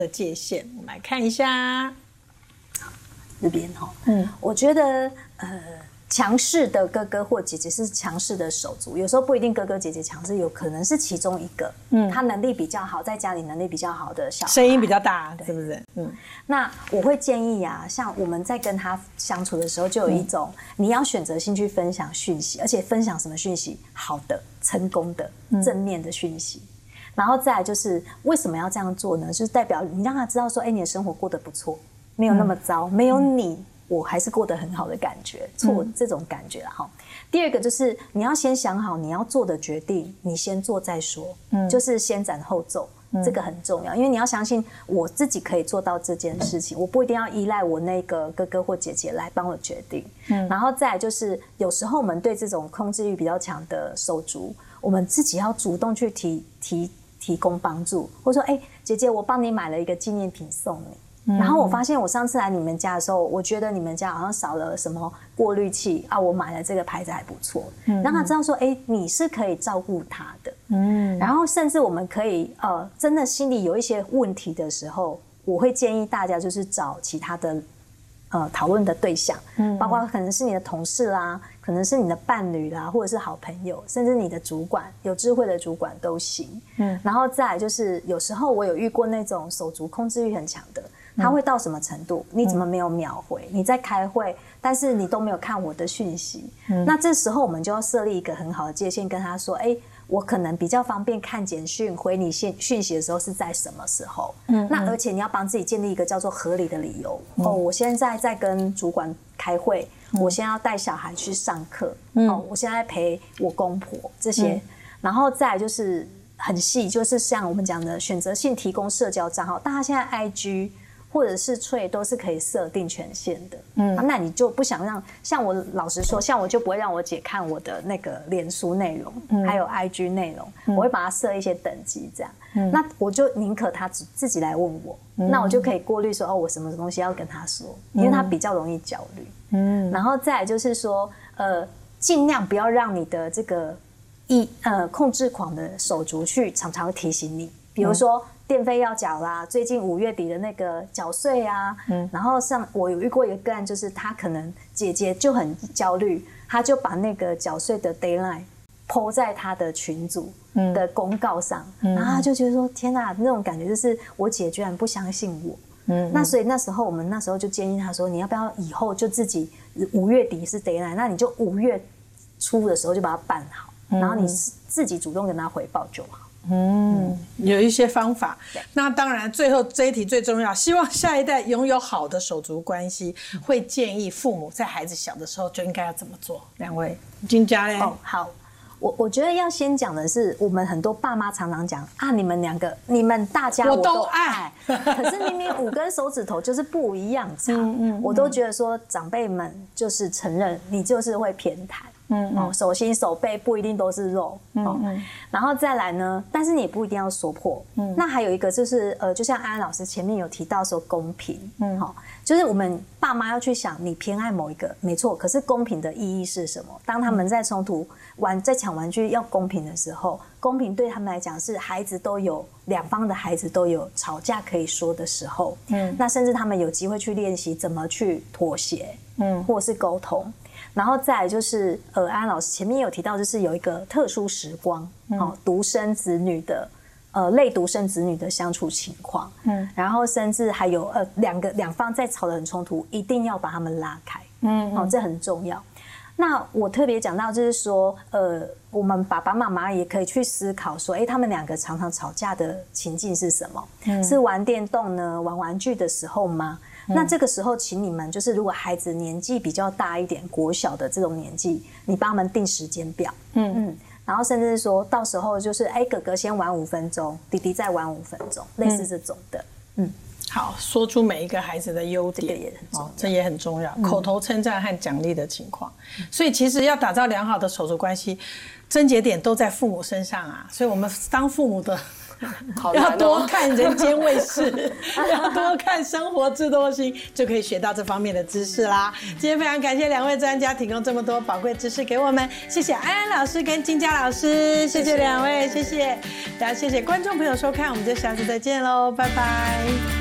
的界限，我们来看一下这边我觉得强势的哥哥或姐姐是强势的手足，有时候不一定哥哥姐姐强势，有可能是其中一个，他能力比较好，在家里能力比较好的小孩， 声音比较大，是不是？ 那我会建议啊，像我们在跟他相处的时候，就有一种你要选择性去分享讯息，而且分享什么讯息？好的、成功的、正面的讯息。然后再来就是为什么要这样做呢？就是代表你让他知道说，你的生活过得不错，没有那么糟，没有你。我还是过得很好的感觉，这种感觉哈。第二个就是你要先想好你要做的决定，你先做再说，就是先斩后奏，这个很重要，因为你要相信我自己可以做到这件事情，我不一定要依赖我那个哥哥或姐姐来帮我决定。然后再来就是有时候我们对这种控制欲比较强的手足，我们自己要主动去提供帮助，或者说姐姐我帮你买了一个纪念品送你。然后我发现我上次来你们家的时候，我觉得你们家好像少了什么过滤器啊，我买了这个牌子还不错，让他知道说你是可以照顾他的。然后甚至我们可以真的心里有一些问题的时候，我会建议大家就是找其他的讨论的对象，包括可能是你的同事啦，可能是你的伴侣啦，或者是好朋友，甚至你的主管，有智慧的主管都行。然后再来就是有时候我有遇过那种手足控制欲很强的，他会到什么程度？你怎么没有秒回？你在开会，但是你都没有看我的讯息。那这时候我们就要设立一个很好的界限，跟他说：我可能比较方便看简讯，回你讯息的时候是在什么时候？那而且你要帮自己建立一个叫做合理的理由。我现在在跟主管开会，我现在要带小孩去上课，我现在陪我公婆这些，然后再来就是很细，就是像我们讲的选择性提供社交账号，大家现在 IG。或者是Trade都是可以设定权限的，那你就不想让像我老实说，像我就不会让我姐看我的那个脸书内容，还有 IG 内容，我会把它设一些等级这样，那我就宁可他自己来问我，那我就可以过滤说我什么东西要跟他说，因为他比较容易焦虑，然后再来就是说尽量不要让你的这个控制狂的手足去常常提醒你，比如说。电费要缴啦，最近5月底的那个缴税啊，然后我有遇过一个个案，就是他可能姐姐就很焦虑，他就把那个缴税的 deadline po 在他的群组的公告上，然后他就觉得说天哪，那种感觉就是我姐居然不相信我，那所以我们那时候就建议他说，你要不要以后就自己5月底是 deadline， 那你就5月初的时候就把它办好，然后你自己主动跟他回报就好。 有一些方法。那当然最后这一题最重要，希望下一代拥有好的手足关系，会建议父母在孩子小的时候就应该要怎么做？两位君佳嘞？ 好，我觉得要先讲的是，我们很多爸妈常常讲你们两个，你们大家我都爱，可是明明5根手指头就是不一样长，我都觉得说长辈们就是承认你就是会偏袒。手心手背不一定都是肉，然后再来呢，但是你也不一定要说破。那还有一个就是就像安安老师前面有提到说公平，就是我们爸妈要去想你偏爱某一个没错，可是公平的意义是什么？当他们在冲突在抢玩具要公平的时候，公平对他们来讲是两方的孩子都有吵架可以说的时候，那甚至他们有机会去练习怎么去妥协，或是沟通。然后再来就是安安老师前面有提到，就是有一个特殊时光，独生子女的类独生子女的相处情况，然后甚至还有两方在吵得很冲突，一定要把他们拉开，这很重要。那我特别讲到就是说我们爸爸妈妈也可以去思考说他们两个常常吵架的情境是什么？是玩电动呢，玩玩具的时候吗？那这个时候请你们就是如果孩子年纪比较大一点，国小的这种年纪，你帮他们定时间表，然后甚至是说到时候就是哥哥先玩5分钟，弟弟再玩5分钟，类似这种的。 好，说出每一个孩子的优点，这也很重要，口头称赞和奖励的情况。所以其实要打造良好的手足关系，症结点都在父母身上啊。所以我们当父母的要多看人间卫视，要多看生活智多星，就可以学到这方面的知识啦。今天非常感谢2位专家提供这么多宝贵知识给我们，谢谢安安老师跟金嘉老师，谢谢2位，谢谢，然后谢谢观众朋友收看，我们就下次再见喽，拜拜。